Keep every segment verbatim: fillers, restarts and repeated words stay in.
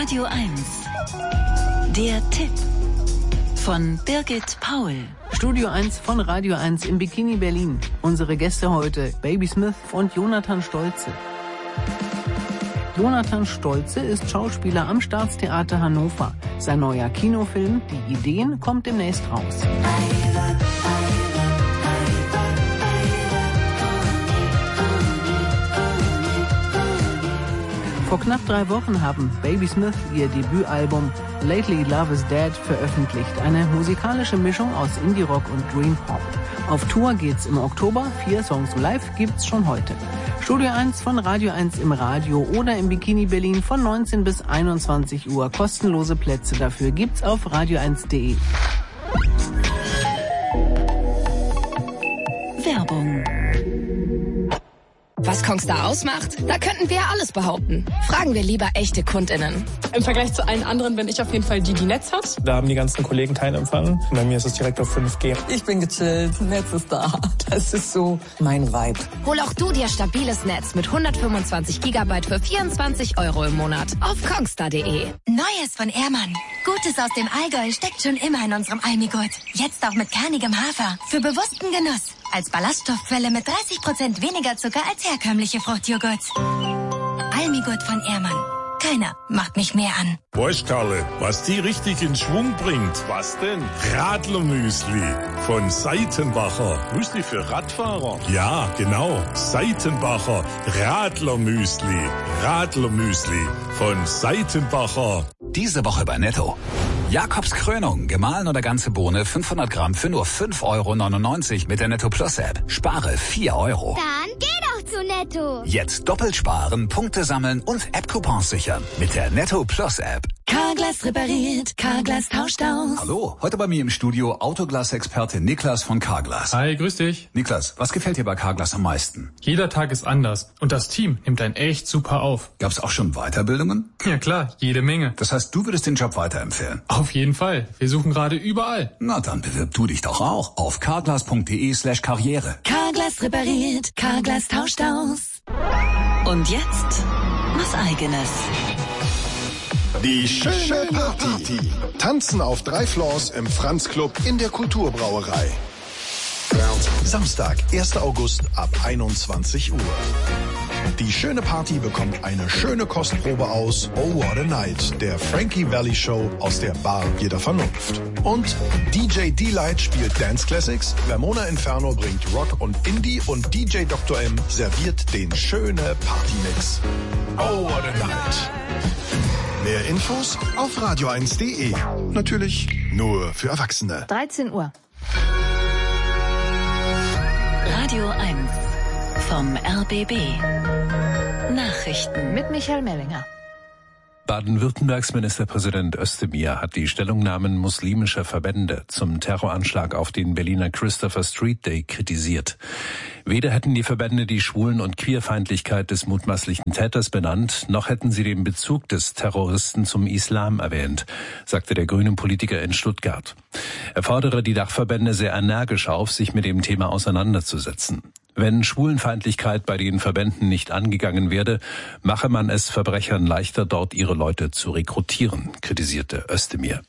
Radio eins. Der Tipp von Birgit Paul. Studio eins von Radio eins im Bikini Berlin. Unsere Gäste heute Baby Smith und Jonathan Stolze. Jonathan Stolze ist Schauspieler am Staatstheater Hannover. Sein neuer Kinofilm Die Ideen kommt demnächst raus. Vor knapp drei Wochen haben Baby Smith ihr Debütalbum Lately Love is Dead veröffentlicht. Eine musikalische Mischung aus Indie-Rock und Dream Pop. Auf Tour geht's im Oktober. Vier Songs live gibt's schon heute. Studio eins von Radio eins im Radio oder im Bikini Berlin von neunzehn bis einundzwanzig Uhr. Kostenlose Plätze dafür gibt's auf radio eins punkt de. Werbung. Was Kongstar ausmacht? Da könnten wir alles behaupten. Fragen wir lieber echte KundInnen. Im Vergleich zu allen anderen bin ich auf jeden Fall die, die Netz hat. Da haben die ganzen Kollegen keinen Empfang. Bei mir ist es direkt auf fünf G. Ich bin gechillt, Netz ist da. Das ist so mein Vibe. Hol auch du dir stabiles Netz mit hundertfünfundzwanzig Gigabyte für vierundzwanzig Euro im Monat auf kongstar punkt de. Neues von Ehrmann. Gutes aus dem Allgäu steckt schon immer in unserem Almigurt. Jetzt auch mit kernigem Hafer. Für bewussten Genuss. Als Ballaststoffquelle mit dreißig Prozent weniger Zucker als herkömmliche Fruchtjoghurt. Almigurt von Ehrmann. Keiner macht mich mehr an. Weißt Karle, was die richtig in Schwung bringt? Was denn? Radlermüsli von Seitenbacher. Müsli für Radfahrer? Ja, genau. Seitenbacher Radlermüsli. Radlermüsli von Seitenbacher. Diese Woche bei Netto. Jakobs Krönung, gemahlen oder ganze Bohne, fünfhundert Gramm für nur fünf Euro neunundneunzig mit der Netto Plus App. Spare vier Euro. Dann geh doch zu Netto. Jetzt doppelt sparen, Punkte sammeln und App-Coupons sichern mit der Netto Plus App. Carglass repariert, Carglass tauscht aus. Hallo, heute bei mir im Studio Autoglas-Experte Niklas von Carglass. Hi, grüß dich. Niklas, was gefällt dir bei Carglass am meisten? Jeder Tag ist anders und das Team nimmt einen echt super auf. Gab's auch schon Weiterbildungen? Ja klar, jede Menge. Das heißt, du würdest den Job weiterempfehlen? Auf jeden Fall. Wir suchen gerade überall. Na, dann bewirb du dich doch auch auf carglass punkt de slash karriere. Carglass repariert, Carglass tauscht aus. Und jetzt was Eigenes. Die schöne Party. Tanzen auf drei Floors im Franz Club in der Kulturbrauerei. Samstag, erster August ab einundzwanzig Uhr. Die schöne Party bekommt eine schöne Kostprobe aus Oh What a Night, der Frankie Valli Show aus der Bar jeder Vernunft. Und D J D-Light spielt Dance Classics, Ramona Inferno bringt Rock und Indie und D J Doktor M serviert den schöne Partymix. Oh What a Night. Mehr Infos auf radio eins punkt de. Natürlich nur für Erwachsene. dreizehn Uhr. Radio eins vom R B B. Nachrichten mit Michael Mellinger. Baden-Württembergs Ministerpräsident Özdemir hat die Stellungnahmen muslimischer Verbände zum Terroranschlag auf den Berliner Christopher Street Day kritisiert. Weder hätten die Verbände die Schwulen- und Queerfeindlichkeit des mutmaßlichen Täters benannt, noch hätten sie den Bezug des Terroristen zum Islam erwähnt, sagte der grüne Politiker in Stuttgart. Er fordere die Dachverbände sehr energisch auf, sich mit dem Thema auseinanderzusetzen. Wenn Schwulenfeindlichkeit bei den Verbänden nicht angegangen werde, mache man es Verbrechern leichter, dort ihre Leute zu rekrutieren, kritisierte Özdemir.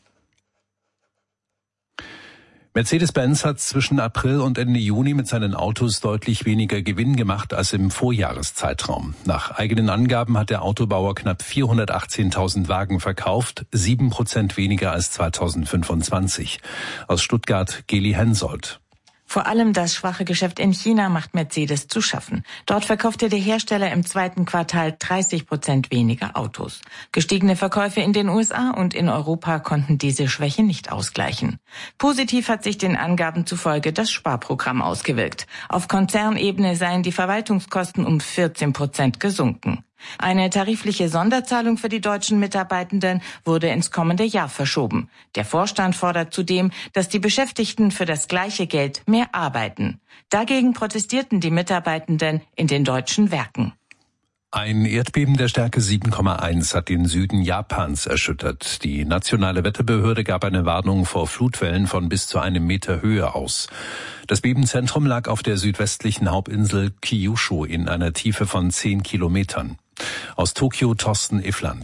Mercedes-Benz hat zwischen April und Ende Juni mit seinen Autos deutlich weniger Gewinn gemacht als im Vorjahreszeitraum. Nach eigenen Angaben hat der Autobauer knapp vierhundertachtzehntausend Wagen verkauft, sieben Prozent weniger als zweitausendfünfundzwanzig. Aus Stuttgart Geli Hensoldt. Vor allem das schwache Geschäft in China macht Mercedes zu schaffen. Dort verkaufte der Hersteller im zweiten Quartal dreißig Prozent weniger Autos. Gestiegene Verkäufe in den U S A und in Europa konnten diese Schwäche nicht ausgleichen. Positiv hat sich den Angaben zufolge das Sparprogramm ausgewirkt. Auf Konzernebene seien die Verwaltungskosten um vierzehn Prozent gesunken. Eine tarifliche Sonderzahlung für die deutschen Mitarbeitenden wurde ins kommende Jahr verschoben. Der Vorstand fordert zudem, dass die Beschäftigten für das gleiche Geld mehr arbeiten. Dagegen protestierten die Mitarbeitenden in den deutschen Werken. Ein Erdbeben der Stärke sieben Komma eins hat den Süden Japans erschüttert. Die nationale Wetterbehörde gab eine Warnung vor Flutwellen von bis zu einem Meter Höhe aus. Das Bebenzentrum lag auf der südwestlichen Hauptinsel Kyushu in einer Tiefe von zehn Kilometern. Aus Tokio Thorsten Iffland.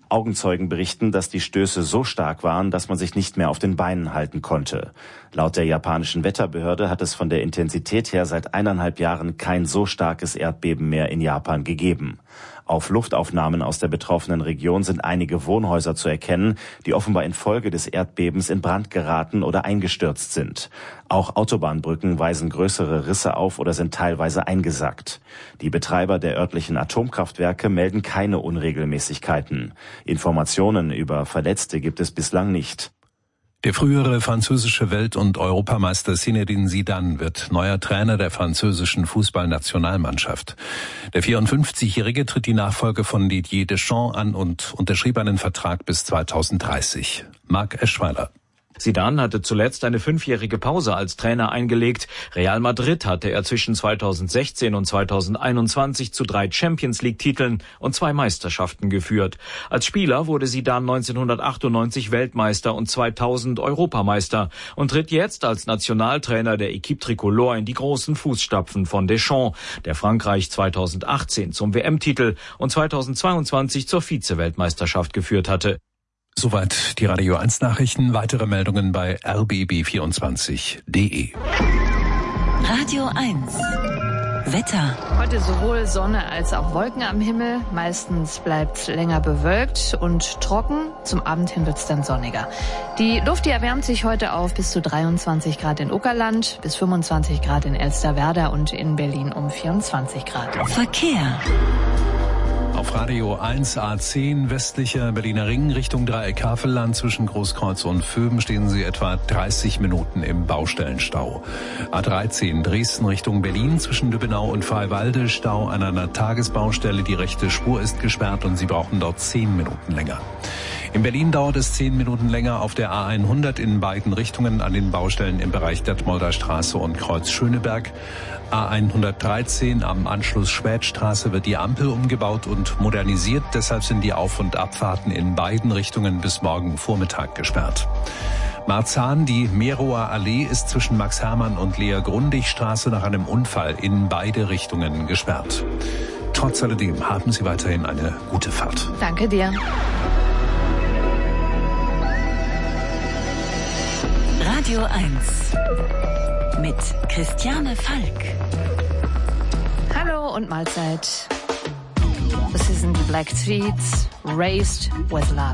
Augenzeugen berichten, dass die Stöße so stark waren, dass man sich nicht mehr auf den Beinen halten konnte. Laut der japanischen Wetterbehörde hat es von der Intensität her seit eineinhalb Jahren kein so starkes Erdbeben mehr in Japan gegeben. Auf Luftaufnahmen aus der betroffenen Region sind einige Wohnhäuser zu erkennen, die offenbar infolge des Erdbebens in Brand geraten oder eingestürzt sind. Auch Autobahnbrücken weisen größere Risse auf oder sind teilweise eingesackt. Die Betreiber der örtlichen Atomkraftwerke melden keine Unregelmäßigkeiten. Informationen über Verletzte gibt es bislang nicht. Der frühere französische Welt- und Europameister Zinedine Zidane wird neuer Trainer der französischen Fußballnationalmannschaft. Der vierundfünfzigjährige tritt die Nachfolge von Didier Deschamps an und unterschrieb einen Vertrag bis zweitausenddreißig. Marc Eschweiler. Zidane hatte zuletzt eine fünfjährige Pause als Trainer eingelegt. Real Madrid hatte er zwischen zweitausendsechzehn und zweitausendeinundzwanzig zu drei Champions-League-Titeln und zwei Meisterschaften geführt. Als Spieler wurde Zidane neunzehnhundertachtundneunzig Weltmeister und zweitausend Europameister und tritt jetzt als Nationaltrainer der Équipe Tricolore in die großen Fußstapfen von Deschamps, der Frankreich zweitausendachtzehn zum W M-Titel und zweitausendzweiundzwanzig zur Vize-Weltmeisterschaft geführt hatte. Soweit die Radio eins Nachrichten. Weitere Meldungen bei r b b vierundzwanzig punkt d e. Radio eins. Wetter. Heute sowohl Sonne als auch Wolken am Himmel. Meistens bleibt länger bewölkt und trocken. Zum Abend hin wird es dann sonniger. Die Luft, die erwärmt sich heute auf bis zu dreiundzwanzig Grad in Uckerland, bis fünfundzwanzig Grad in Elsterwerda und in Berlin um vierundzwanzig Grad. Verkehr. Auf Radio eins A zehn westlicher Berliner Ring Richtung Dreieck-Havelland zwischen Großkreuz und Vöben stehen Sie etwa dreißig Minuten im Baustellenstau. A dreizehn Dresden Richtung Berlin zwischen Lübbenau und Freiwalde Stau an einer Tagesbaustelle. Die rechte Spur ist gesperrt und Sie brauchen dort zehn Minuten länger. In Berlin dauert es zehn Minuten länger auf der A hundert in beiden Richtungen an den Baustellen im Bereich Detmolder Straße und Kreuz Schöneberg. A hundertdreizehn am Anschluss Spätstraße wird die Ampel umgebaut und modernisiert. Deshalb sind die Auf- und Abfahrten in beiden Richtungen bis morgen Vormittag gesperrt. Marzahn, die Merower Allee ist zwischen Max-Hermann und Lea-Grundig-Straße nach einem Unfall in beide Richtungen gesperrt. Trotz alledem haben Sie weiterhin eine gute Fahrt. Danke dir. Radio eins mit Christiane Falk. Hallo und Mahlzeit. Das sind die Black Streets, Raised with Love.